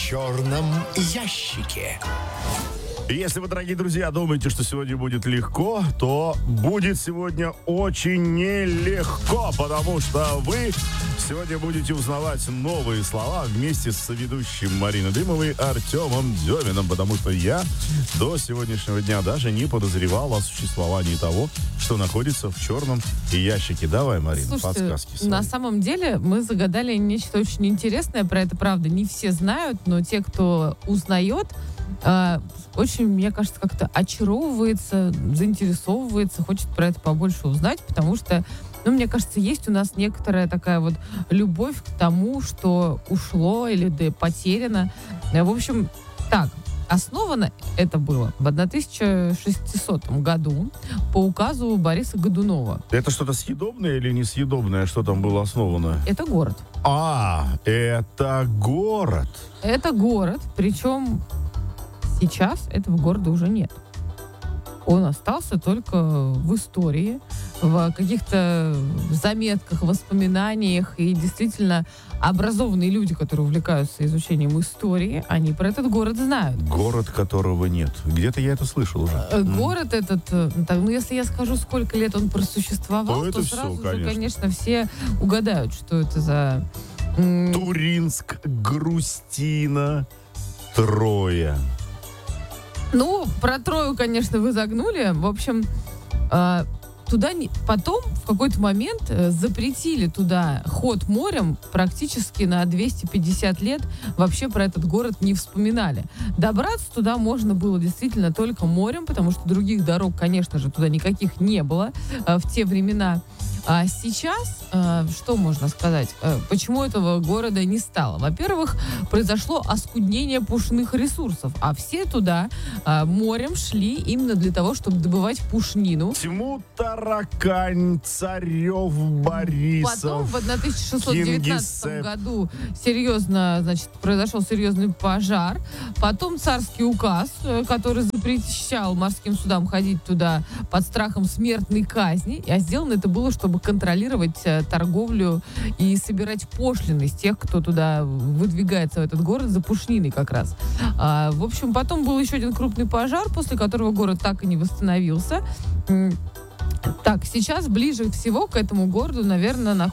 черном ящике. Если вы, дорогие друзья, думаете, что сегодня будет легко, то будет сегодня очень нелегко, потому что вы сегодня будете узнавать новые слова вместе с соведущим Мариной Дымовой Артемом Деминым, потому что я до сегодняшнего дня даже не подозревал о существовании того, что находится в черном ящике. Давай, Марина, Слушайте, подсказки свои. на самом деле мы загадали нечто очень интересное, про это, правда, не все знают, но те, кто узнает, очень, мне кажется, как-то очаровывается, заинтересовывается, хочет про это побольше узнать, потому что, мне кажется, есть у нас некоторая такая вот любовь к тому, что ушло или потеряно. В общем, так, основано это было в 1600 году по указу Бориса Годунова. Это что-то съедобное или несъедобное? Что там было основано? Это город. Это город. Это город, причем сейчас этого города уже нет. Он остался только в истории, в каких-то заметках, воспоминаниях. И действительно образованные люди, которые увлекаются изучением истории, они про этот город знают. Город, которого нет. Где-то я это слышал уже. Город этот, если я скажу, сколько лет он просуществовал, то сразу же, конечно, все угадают, что это за... Туринск, Грустина, Троя. Про Трою, конечно, вы загнули. В общем, туда потом в какой-то момент запретили туда ход морем практически на 250 лет. Вообще про этот город не вспоминали. Добраться туда можно было действительно только морем, потому что других дорог, конечно же, туда никаких не было в те времена. А сейчас, что можно сказать, почему этого города не стало? Во-первых, произошло оскуднение пушных ресурсов, а все туда морем шли именно для того, чтобы добывать пушнину. Тьму Таракань, Царев, Борисов, Потом в 1619 году произошел серьезный пожар. Потом царский указ, который запрещал морским судам ходить туда под страхом смертной казни. А сделано это было, чтобы контролировать торговлю и собирать пошлины с тех, кто туда выдвигается в этот город за пушниной как раз. В общем, потом был еще один крупный пожар, после которого город так и не восстановился. Так, сейчас ближе всего к этому городу, наверное,